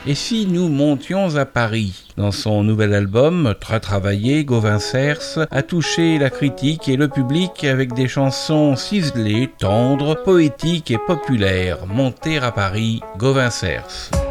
Et si nous montions à Paris? Dans son nouvel album, très travaillé, Gauvin Cers a touché la critique et le public avec des chansons ciselées, tendres, poétiques et populaires. Monter à Paris, Gauvin Cers.